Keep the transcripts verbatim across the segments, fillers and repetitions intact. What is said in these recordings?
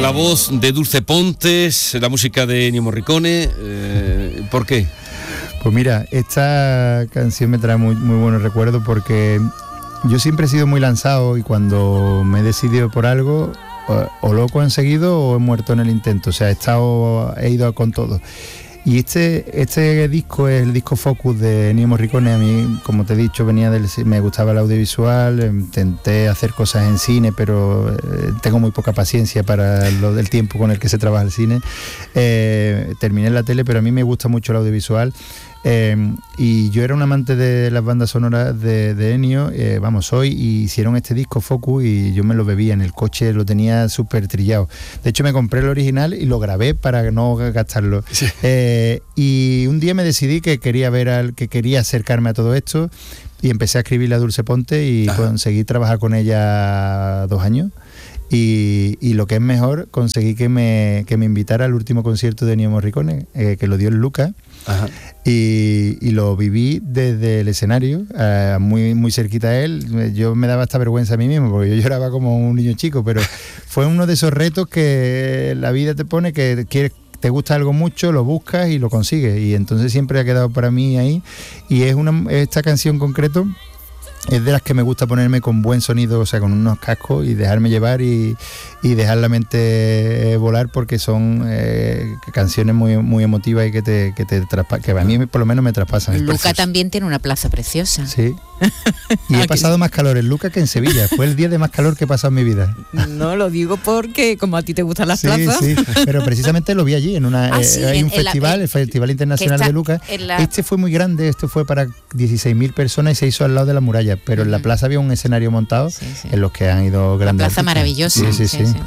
la voz de Dulce Pontes, la música de Ennio Morricone. Eh, ¿Por qué? Pues mira, esta canción me trae muy, muy buenos recuerdos porque yo siempre he sido muy lanzado y cuando me he decidido por algo, o, o lo he conseguido o he muerto en el intento. O sea, he estado, he ido con todo. Y este, este disco es el disco Focus de Ennio Morricone. A mí, como te he dicho, venía del, me gustaba el audiovisual, intenté hacer cosas en cine, pero eh, tengo muy poca paciencia para lo del tiempo con el que se trabaja el cine. Eh, terminé en la tele, pero a mí me gusta mucho el audiovisual. Eh, y yo era un amante de las bandas sonoras de, de Ennio, eh, vamos, hoy y hicieron este disco Focus y yo me lo bebía en el coche, lo tenía súper trillado. De hecho me compré el original y lo grabé para no gastarlo. Sí. Eh, y un día me decidí que quería ver al, que quería acercarme a todo esto y empecé a escribirle a Dulce Ponte y Ajá. conseguí trabajar con ella dos años. Y, y lo que es mejor, conseguí que me, que me invitara al último concierto de Ennio Morricone, eh, que lo dio en Lucca. Ajá. Y, y lo viví desde el escenario, eh, muy, muy cerquita a él. Yo me daba hasta vergüenza a mí mismo, porque yo lloraba como un niño chico, pero fue uno de esos retos que la vida te pone, que quieres, te gusta algo mucho, lo buscas y lo consigues. Y entonces siempre ha quedado para mí ahí. Y es una, esta canción concreto es de las que me gusta ponerme con buen sonido, o sea, con unos cascos y dejarme llevar y, y dejar la mente volar, porque son eh, canciones muy muy emotivas y que te que te traspa- que a mí por lo menos me traspasan. Lucca también tiene una plaza preciosa. Sí. Y he pasado más calor en Lucca que en Sevilla. Fue el día de más calor que he pasado en mi vida. No lo digo porque como a ti te gustan las sí, plazas. Sí, pero precisamente lo vi allí en una ah, eh, sí, hay en, un en festival, la, el Festival Internacional de Lucca. La... Este fue muy grande, este fue para dieciséis mil personas y se hizo al lado de la muralla, pero uh-huh. en la plaza había un escenario montado sí, sí. en los que han ido grandes. La plaza artistas. Maravillosa. Sí, sí, sí. sí. sí.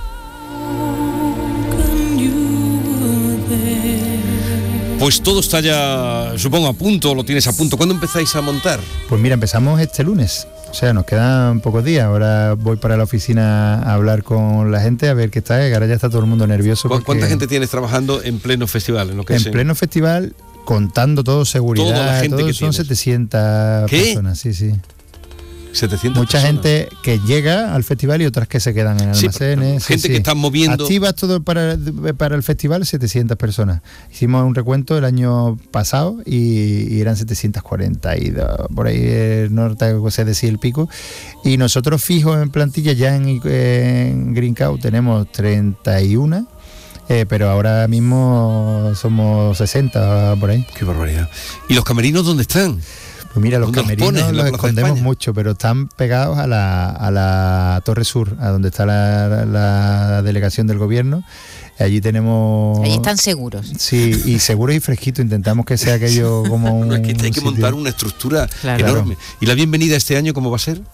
Pues todo está ya, supongo, a punto, lo tienes a punto. ¿Cuándo empezáis a montar? Pues mira, empezamos este lunes. O sea, nos quedan pocos días. Ahora voy para la oficina a hablar con la gente, a ver qué está. Ahora ya está todo el mundo nervioso. ¿Cu- ¿Cuánta gente tienes trabajando en pleno festival? En, lo que en es pleno festival, contando todo, seguridad, toda la gente todo, que son tienes. setecientas ¿Qué? personas, sí, sí. setecientas Mucha personas. gente que llega al festival y otras que se quedan en sí, almacenes. Gente sí, que sí. están moviendo. Activas todo para, para el festival, setecientas personas. Hicimos un recuento el año pasado y, y eran setecientas cuarenta y dos, por ahí eh, no sé decir el pico. Y nosotros fijos en plantilla ya en, en Green Cow tenemos treinta y uno. Eh, pero ahora mismo somos sesenta por ahí. Qué barbaridad. ¿Y los camerinos dónde están? Pues mira, los camerinos los, los escondemos España? mucho, pero están pegados a la, a la Torre Sur, a donde está la, la delegación del gobierno. Allí tenemos... Allí están seguros. Sí, y seguros y fresquitos. Intentamos que sea aquello como un... No, es que hay que sitio. montar una estructura claro. enorme. ¿Y la bienvenida este año cómo va a ser?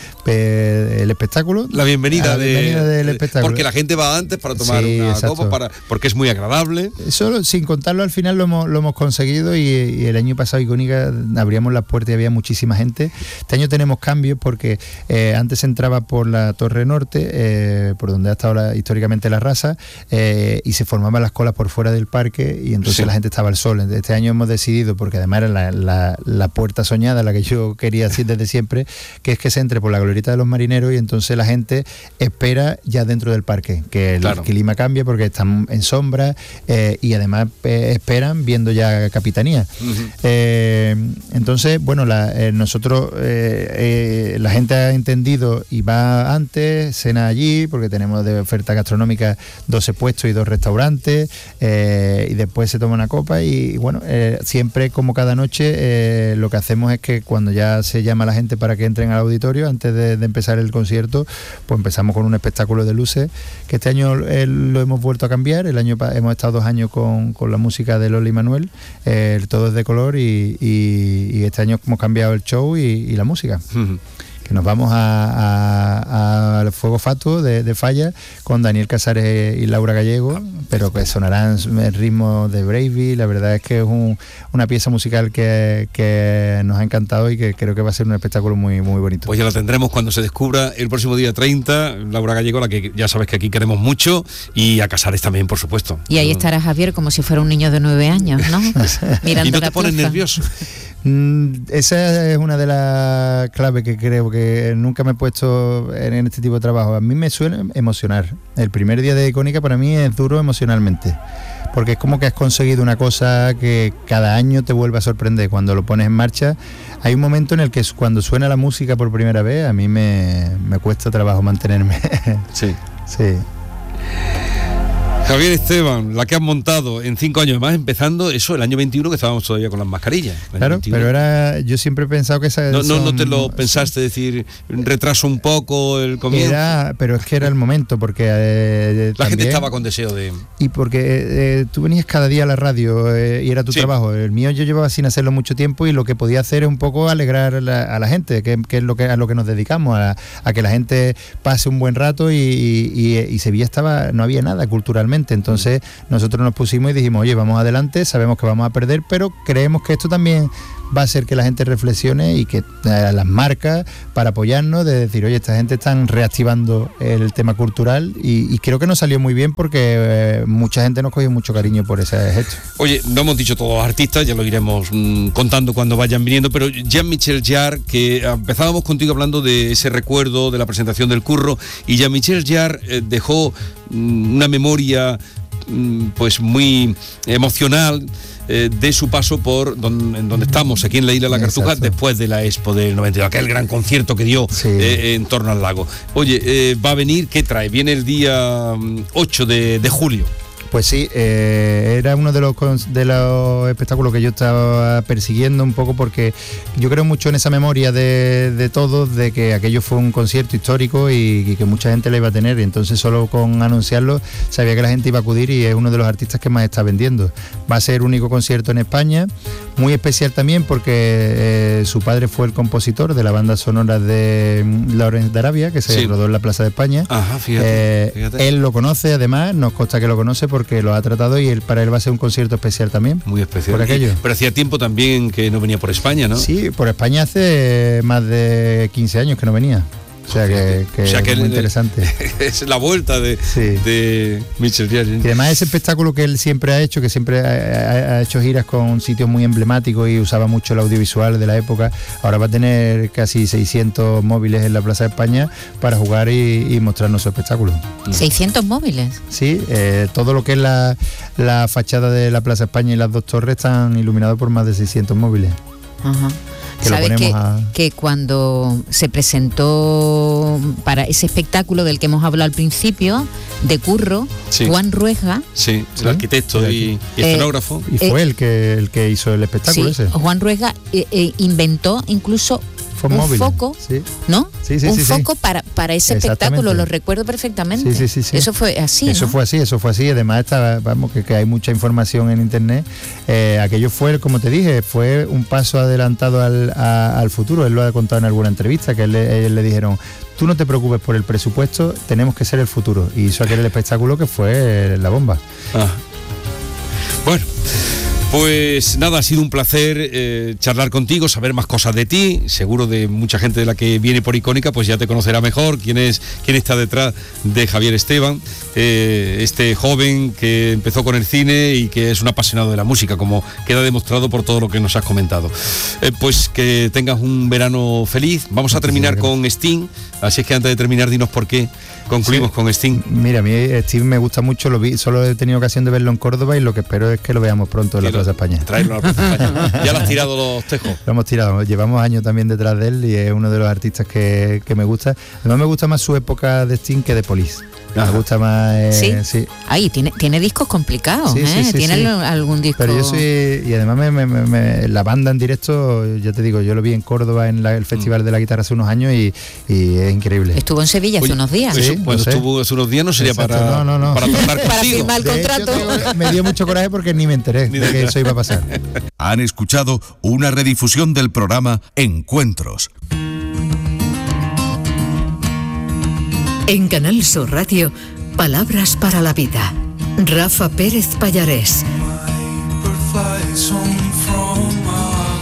El espectáculo, la bienvenida, la bienvenida de, del espectáculo, porque la gente va antes para tomar sí, una exacto. copa, para, porque es muy agradable. Solo sin contarlo, al final lo hemos, lo hemos conseguido y, y el año pasado Icónica abríamos las puertas y había muchísima gente. Este año tenemos cambios porque eh, antes entraba por la Torre Norte, eh, por donde ha estado la, históricamente la raza, eh, y se formaban las colas por fuera del parque y entonces sí. la gente estaba al sol. Este año hemos decidido, porque además era la, la, la puerta soñada, la que yo quería decir desde siempre, que es que se entre por la glorieta de los marineros y entonces la gente espera ya dentro del parque, que el claro. clima cambia porque están en sombra eh, y además eh, esperan viendo ya Capitanía. Uh-huh. Eh, entonces, bueno, la, eh, nosotros, eh, eh, la gente ha entendido y va antes, cena allí, porque tenemos de oferta gastronómica doce puestos y dos restaurantes, eh, y después se toma una copa y, y bueno, eh, siempre como cada noche eh, lo que hacemos es que cuando ya se llama a la gente para que entren al auditorio, antes de, de empezar el concierto, pues empezamos con un espectáculo de luces, que este año eh, lo hemos vuelto a cambiar. El año hemos estado dos años con, con la música de Lola y Manuel, eh, todo es de color y, y, y este año hemos cambiado el show y, y la música. Uh-huh. Nos vamos al Fuego Fatuo de, de Falla con Daniel Casares y Laura Gallego, pero que sonarán el ritmo de Bravey. La verdad es que es un, una pieza musical que, que nos ha encantado y que creo que va a ser un espectáculo muy, muy bonito. Pues ya la tendremos cuando se descubra el próximo día treinta. Laura Gallego, la que ya sabes que aquí queremos mucho, y a Casares también, por supuesto. Y ahí estará Javier como si fuera un niño de nueve años, ¿no? Mirando ¿Y no te la pones plaza. nervioso? Mm, esa es una de las claves que creo porque nunca me he puesto en, en este tipo de trabajo. A mí me suele emocionar. El primer día de Icónica para mí es duro emocionalmente, porque es como que has conseguido una cosa que cada año te vuelve a sorprender. Cuando lo pones en marcha, hay un momento en el que cuando suena la música por primera vez, a mí me, me cuesta trabajo mantenerme. Sí. Sí. Javier Esteban, la que has montado en cinco años, además empezando eso el año veintiuno, que estábamos todavía con las mascarillas. Claro, veintiuno. pero era, yo siempre he pensado que esa no, no, son, no te lo pensaste, decir, retraso un poco el comienzo. Era, pero es que era el momento, porque eh, la también, gente estaba con deseo de... Y porque eh, tú venías cada día a la radio eh, y era tu sí. trabajo. El mío yo llevaba sin hacerlo mucho tiempo y lo que podía hacer es un poco alegrar a la, a la gente, que, que es lo que a lo que nos dedicamos, a, a que la gente pase un buen rato y, y, y Sevilla estaba, no había nada culturalmente, entonces nosotros nos pusimos y dijimos, oye, vamos adelante, sabemos que vamos a perder, pero creemos que esto también va a hacer que la gente reflexione y que eh, las marcas, para apoyarnos, de decir, oye, esta gente están reactivando el tema cultural y, y creo que nos salió muy bien porque eh, mucha gente nos cogió mucho cariño por ese gesto. Oye, no hemos dicho todos los artistas, ya lo iremos mmm, contando cuando vayan viniendo, pero Jean-Michel Jarre, que empezábamos contigo hablando de ese recuerdo de la presentación del Curro, y Jean-Michel Jarre eh, dejó mmm, una memoria pues muy emocional eh, de su paso por don, en donde estamos, aquí en la isla de la Cartuja. Exacto. Después de la Expo del noventa y dos, aquel gran concierto que dio sí. eh, en torno al lago. Oye, eh, va a venir, ¿qué trae? Viene el día ocho de julio. Pues sí, eh, era uno de los, de los espectáculos que yo estaba persiguiendo un poco, porque yo creo mucho en esa memoria de, de todos, de que aquello fue un concierto histórico y, y que mucha gente la iba a tener, y entonces solo con anunciarlo sabía que la gente iba a acudir, y es uno de los artistas que más está vendiendo. Va a ser el único concierto en España, muy especial también porque eh, su padre fue el compositor de la banda sonora de Lawrence de Arabia, que se sí. rodó en la Plaza de España. Ajá, fíjate, eh, fíjate. Él lo conoce, además, nos consta que lo conoce porque lo ha tratado, y él, para él va a ser un concierto especial también. Muy especial. Por aquello. Y, pero hacía tiempo también que no venía por España, ¿no? Sí, por España hace más de quince años que no venía. O sea que, que, o sea que es muy el, interesante. Es la vuelta de, sí. de Michel Jarre. Y además ese espectáculo que él siempre ha hecho, que siempre ha, ha, ha hecho giras con sitios muy emblemáticos y usaba mucho el audiovisual de la época, ahora va a tener casi seiscientos móviles en la Plaza de España para jugar y, y mostrarnos su espectáculo. ¿seiscientos móviles? Sí, eh, todo lo que es la, la fachada de la Plaza de España y las dos torres están iluminados por más de seiscientos móviles. Ajá. Que ¿Sabes que, a... que cuando se presentó para ese espectáculo del que hemos hablado al principio, de Curro, sí. Juan Ruega, sí, el ¿sí? arquitecto y, y escenógrafo, eh, y fue eh, el que el que hizo el espectáculo sí, ese. Juan Ruega eh, eh, inventó incluso un móvil. foco, sí. ¿no? Sí, sí, un sí, foco sí. para, para ese espectáculo, lo recuerdo perfectamente. Sí, sí, sí, sí. Eso fue así, Eso ¿no? fue así, eso fue así. Además, está, vamos, que, que hay mucha información en internet. Eh, aquello fue, como te dije, fue un paso adelantado al, a, al futuro. Él lo ha contado en alguna entrevista, que él, él le dijeron: tú no te preocupes por el presupuesto, tenemos que ser el futuro. Y hizo aquel espectáculo que fue la bomba. Ah. Bueno. Pues nada, ha sido un placer eh, charlar contigo, saber más cosas de ti. Seguro de mucha gente de la que viene por Icónica, pues ya te conocerá mejor quién es, quién está detrás de Javier Esteban, eh, este joven que empezó con el cine y que es un apasionado de la música, como queda demostrado por todo lo que nos has comentado. Eh, pues que tengas un verano feliz. Vamos a terminar con Sting, así es que antes de terminar, dinos por qué concluimos sí. con Sting. Mira, a mí Sting me gusta mucho, lo vi, solo he tenido ocasión de verlo en Córdoba y lo que espero es que lo veamos pronto en la Plaza de España. Traerlo a la Plaza de España. ¿Ya lo has tirado los tejos? Lo hemos tirado, llevamos años también detrás de él y es uno de los artistas que, que me gusta. Además me gusta más su época de Sting que de Police. Ajá. Me gusta más... Eh, ¿Sí? sí. Ay, tiene, tiene discos complicados, sí, ¿eh? Sí, sí, ¿Tiene sí. algún disco? Pero yo soy... Y además me, me, me, me, la banda en directo, ya te digo, yo lo vi en Córdoba en la, el Festival mm. de la Guitarra hace unos años y, y es increíble. Estuvo en Sevilla hace Oye, unos días. Pues, ¿Sí? Cuando no sé. estuvo hace unos días no sería Exacto, para, no, no, no. para tratar contigo. Para firmar el contrato. De hecho, me dio mucho coraje porque ni me enteré ni de, de que eso iba a pasar. Han escuchado una redifusión del programa Encuentros. En Canal Sur Radio, Palabras para la Vida. Rafa Pérez Pallarés.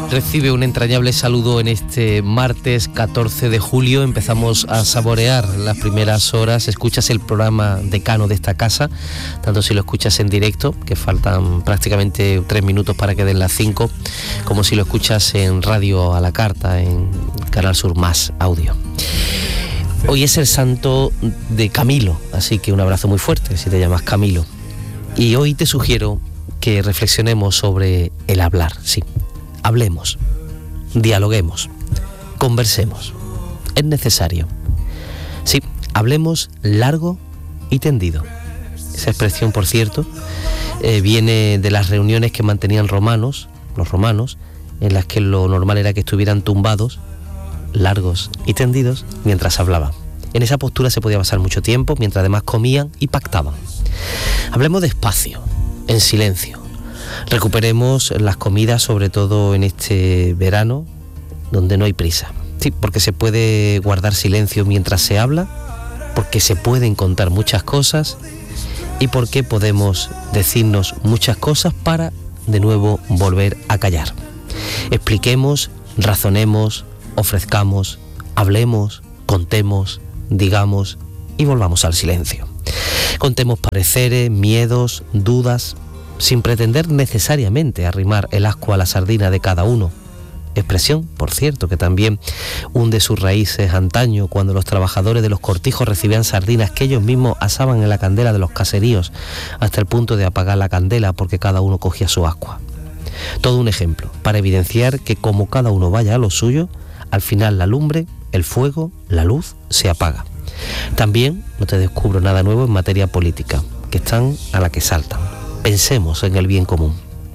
Recibe un entrañable saludo en este martes catorce de julio. Empezamos a saborear las primeras horas. Escuchas el programa decano de esta casa, tanto si lo escuchas en directo, que faltan prácticamente tres minutos para que den las cinco, como si lo escuchas en radio a la carta, en Canal Sur Más Audio. Hoy es el santo de Camilo, así que un abrazo muy fuerte si te llamas Camilo. Y hoy te sugiero que reflexionemos sobre el hablar, sí. Hablemos, dialoguemos, conversemos. Es necesario. Sí, hablemos largo y tendido. Esa expresión, por cierto, eh, viene de las reuniones que mantenían romanos, los romanos, en las que lo normal era que estuvieran tumbados, largos y tendidos, mientras hablaban. En esa postura se podía pasar mucho tiempo, mientras además comían y pactaban. Hablemos despacio, en silencio. Recuperemos las comidas, sobre todo en este verano, donde no hay prisa. Sí, porque se puede guardar silencio mientras se habla, porque se pueden contar muchas cosas y porque podemos decirnos muchas cosas para, de nuevo, volver a callar. Expliquemos, razonemos, ofrezcamos, hablemos, contemos, digamos y volvamos al silencio. Contemos pareceres, miedos, dudas, sin pretender necesariamente arrimar el ascua a la sardina de cada uno. Expresión, por cierto, que también hunde sus raíces antaño, cuando los trabajadores de los cortijos recibían sardinas que ellos mismos asaban en la candela de los caseríos, hasta el punto de apagar la candela porque cada uno cogía su ascua. Todo un ejemplo para evidenciar que como cada uno vaya a lo suyo, al final la lumbre, el fuego, la luz se apaga. También no te descubro nada nuevo en materia política, que están a la que saltan. Pensemos en el bien común.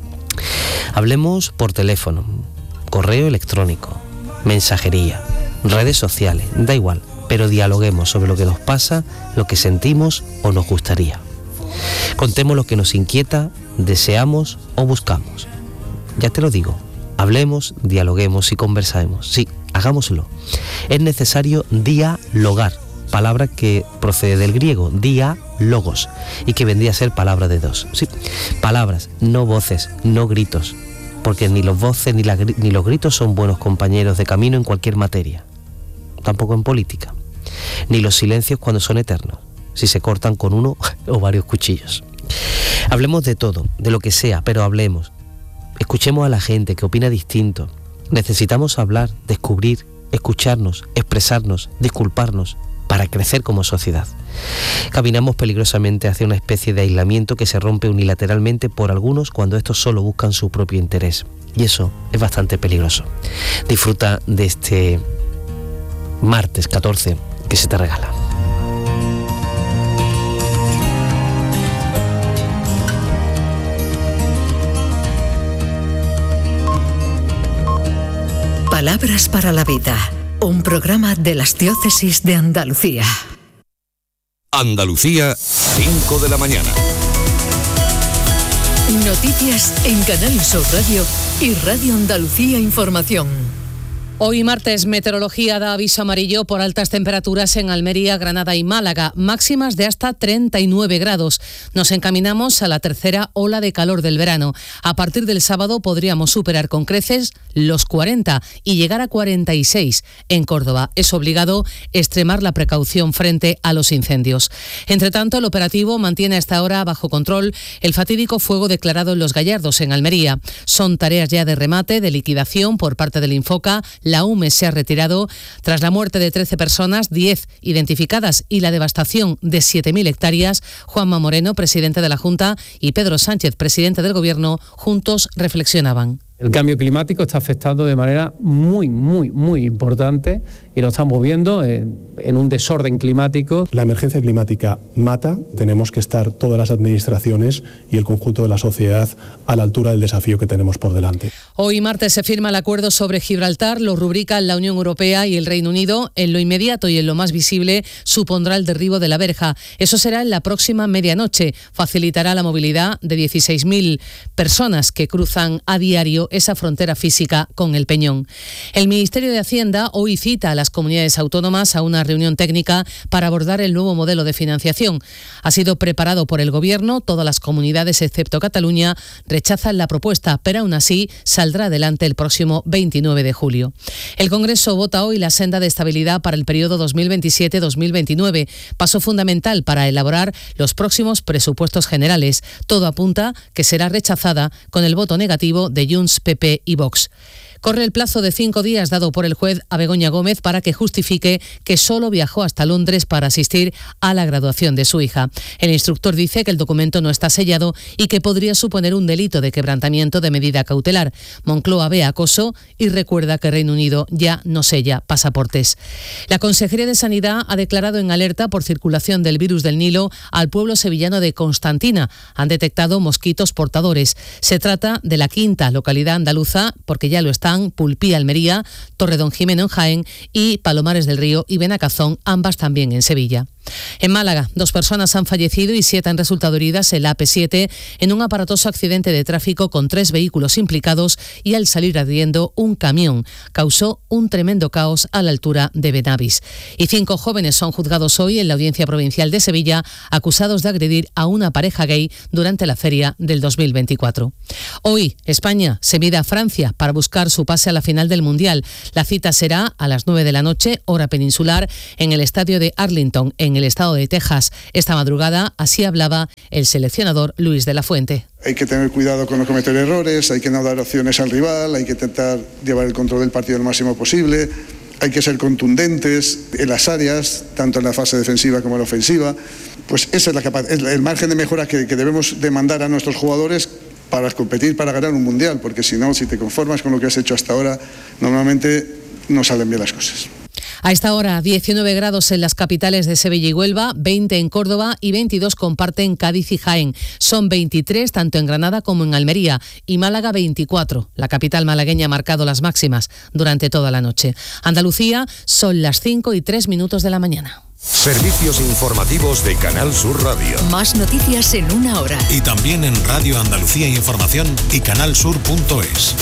Hablemos por teléfono, correo electrónico, mensajería, redes sociales, da igual, pero dialoguemos sobre lo que nos pasa, lo que sentimos o nos gustaría. Contemos lo que nos inquieta, deseamos o buscamos. Ya te lo digo, hablemos, dialoguemos y conversemos. Sí, hagámoslo. Es necesario dialogar, palabra que procede del griego, diálogos, y que vendría a ser palabra de dos. Sí, palabras, no voces, no gritos, porque ni los voces ni, la, ni los gritos son buenos compañeros de camino en cualquier materia, tampoco en política, ni los silencios cuando son eternos, si se cortan con uno o varios cuchillos. Hablemos de todo, de lo que sea, pero hablemos. Escuchemos a la gente que opina distinto. Necesitamos hablar, descubrir, escucharnos, expresarnos, disculparnos, para crecer como sociedad. Caminamos peligrosamente hacia una especie de aislamiento que se rompe unilateralmente por algunos cuando estos solo buscan su propio interés. Y eso es bastante peligroso. Disfruta de este martes catorce que se te regala. Palabras para la vida. Un programa de las diócesis de Andalucía. Andalucía, cinco de la mañana. Noticias en Canal Sur Radio y Radio Andalucía Información. Hoy martes, meteorología da aviso amarillo por altas temperaturas en Almería, Granada y Málaga, máximas de hasta treinta y nueve grados. Nos encaminamos a la tercera ola de calor del verano. A partir del sábado podríamos superar con creces los cuarenta y llegar a cuarenta y seis. En Córdoba es obligado extremar la precaución frente a los incendios. Entre tanto, el operativo mantiene hasta ahora bajo control el fatídico fuego declarado en Los Gallardos, en Almería. Son tareas ya de remate, de liquidación por parte del Infoca. La U M E se ha retirado tras la muerte de trece personas, diez identificadas, y la devastación de siete mil hectáreas. Juanma Moreno, presidente de la Junta, y Pedro Sánchez, presidente del Gobierno, juntos reflexionaban. El cambio climático está afectando de manera muy, muy, muy importante y lo estamos viendo en, en un desorden climático. La emergencia climática mata, tenemos que estar todas las administraciones y el conjunto de la sociedad a la altura del desafío que tenemos por delante. Hoy martes se firma el acuerdo sobre Gibraltar, lo rubrican la Unión Europea y el Reino Unido. En lo inmediato y en lo más visible supondrá el derribo de la verja. Eso será en la próxima medianoche. Facilitará la movilidad de dieciséis mil personas que cruzan a diario esa frontera física con el Peñón. El Ministerio de Hacienda hoy cita a las las comunidades autónomas a una reunión técnica para abordar el nuevo modelo de financiación. Ha sido preparado por el Gobierno, todas las comunidades excepto Cataluña rechazan la propuesta, pero aún así saldrá adelante el próximo veintinueve de julio. El Congreso vota hoy la senda de estabilidad para el periodo dos mil veintisiete dos mil veintinueve, paso fundamental para elaborar los próximos presupuestos generales. Todo apunta que será rechazada con el voto negativo de Junts, P P y Vox. Corre el plazo de cinco días dado por el juez a Begoña Gómez para que justifique que solo viajó hasta Londres para asistir a la graduación de su hija. El instructor dice que el documento no está sellado y que podría suponer un delito de quebrantamiento de medida cautelar. Moncloa ve acoso y recuerda que Reino Unido ya no sella pasaportes. La Consejería de Sanidad ha declarado en alerta por circulación del virus del Nilo al pueblo sevillano de Constantina. Han detectado mosquitos portadores. Se trata de la quinta localidad andaluza, porque ya lo está Pulpí, Almería, Torredonjimeno en Jaén y Palomares del Río y Benacazón, ambas también en Sevilla. En Málaga, dos personas han fallecido y siete han resultado heridas en la A P siete en un aparatoso accidente de tráfico con tres vehículos implicados y al salir ardiendo un camión. Causó un tremendo caos a la altura de Benavis. Y cinco jóvenes son juzgados hoy en la Audiencia Provincial de Sevilla, acusados de agredir a una pareja gay durante la feria del dos mil veinticuatro. Hoy, España se mide a Francia para buscar su pase a la final del Mundial. La cita será a las nueve de la noche, hora peninsular, en el estadio de Arlington, en el estado de Texas. Esta madrugada así hablaba el seleccionador Luis de la Fuente. Hay que tener cuidado con no cometer errores, hay que no dar opciones al rival, hay que intentar llevar el control del partido lo máximo posible, hay que ser contundentes en las áreas, tanto en la fase defensiva como en la ofensiva. Pues ese es la capa- el margen de mejora que, que debemos demandar a nuestros jugadores para competir, para ganar un mundial, porque si no, si te conformas con lo que has hecho hasta ahora, normalmente no salen bien las cosas. A esta hora, diecinueve grados en las capitales de Sevilla y Huelva, veinte en Córdoba y veintidós comparten Cádiz y Jaén. Son veintitrés tanto en Granada como en Almería y Málaga veinticuatro. La capital malagueña ha marcado las máximas durante toda la noche. Andalucía, son las cinco y tres minutos de la mañana. Servicios informativos de Canal Sur Radio. Más noticias en una hora. Y también en Radio Andalucía Información y canalsur punto es.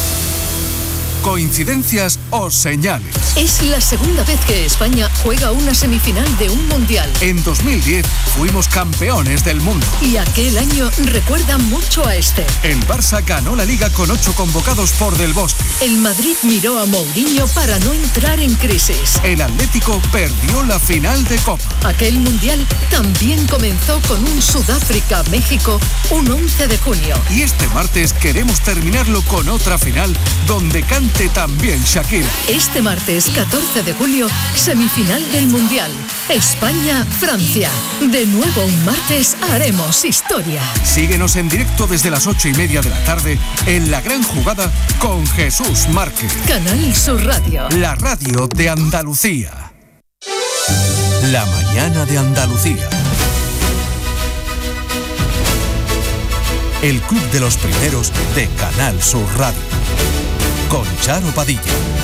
¿Coincidencias o señales? Es la segunda vez que España juega una semifinal de un mundial. En dos mil diez fuimos campeones del mundo. Y aquel año recuerda mucho a este. El Barça ganó la Liga con ocho convocados por Del Bosque. El Madrid miró a Mourinho para no entrar en crisis. El Atlético perdió la final de Copa. Aquel mundial también comenzó con un Sudáfrica-México un once de junio. Y este martes queremos terminarlo con otra final donde canta también Shakira. Este martes catorce de julio, semifinal del Mundial. España-Francia. De nuevo un martes haremos historia. Síguenos en directo desde las ocho y media de la tarde en La Gran Jugada con Jesús Márquez. Canal Sur Radio. La radio de Andalucía. La mañana de Andalucía. El Club de los Primeros de Canal Sur Radio. Con Charo Padilla.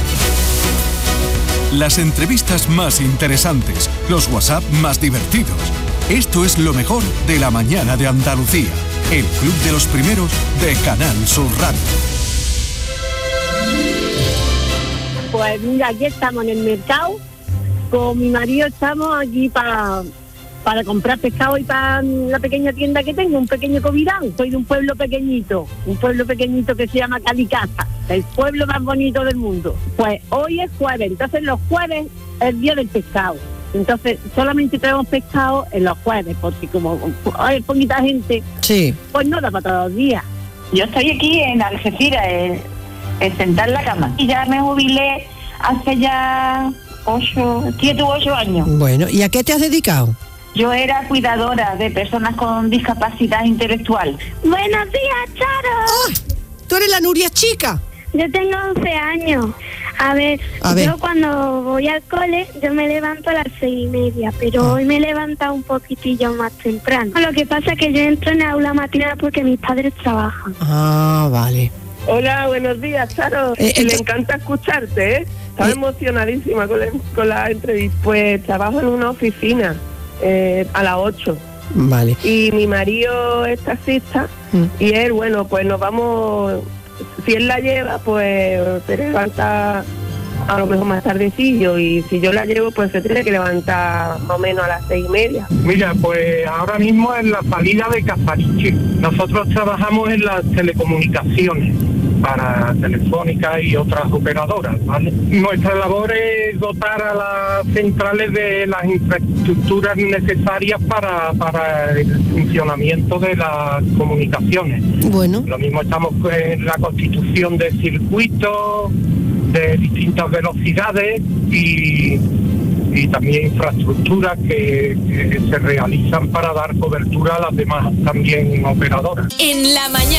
Las entrevistas más interesantes, los WhatsApp más divertidos. Esto es lo mejor de la mañana de Andalucía. El Club de los Primeros de Canal Sur Radio. Pues mira, aquí estamos en el mercado. Con mi marido estamos aquí para... para comprar pescado y para la pequeña tienda que tengo, un pequeño Covirán. Soy de un pueblo pequeñito, un pueblo pequeñito que se llama Calicaza, el pueblo más bonito del mundo. Pues hoy es jueves, entonces los jueves es el día del pescado. Entonces solamente tenemos pescado en los jueves, porque como hay poquita gente, sí, pues no da para todos los días. Yo estoy aquí en Algeciras, en, en sentar la cama. Y ya me jubilé hace ya ocho, siete u ocho años. Bueno, ¿y a qué te has dedicado? Yo era cuidadora de personas con discapacidad intelectual. Buenos días, Charo. ¡Oh! ¿Tú eres la Nuria chica? Yo tengo once años. A ver, a yo ver. cuando voy al cole, yo me levanto a las seis y media, pero ah. hoy me he levantado un poquitillo más temprano. Lo que pasa es que yo entro en aula matinal porque mis padres trabajan. Ah, vale. Hola, buenos días, Charo. Eh, Le encanta escucharte, ¿eh? Estaba eh. emocionadísima con la, con la entrevista. Pues trabajo en una oficina. Eh, a las ocho. Vale. Y mi marido es taxista mm. y él, bueno, pues nos vamos, si él la lleva, pues se levanta a lo mejor más tardecillo, y si yo la llevo pues se tiene que levantar más o menos a las seis y media. Mira, pues ahora mismo en la salida de Casariche. Nosotros trabajamos en las telecomunicaciones para Telefónica y otras operadoras, ¿vale? Nuestra labor es dotar a las centrales de las infraestructuras necesarias para, para el funcionamiento de las comunicaciones. Bueno. Lo mismo estamos en la constitución de circuitos de distintas velocidades y, y también infraestructuras que, que se realizan para dar cobertura a las demás también operadoras. En la mañana.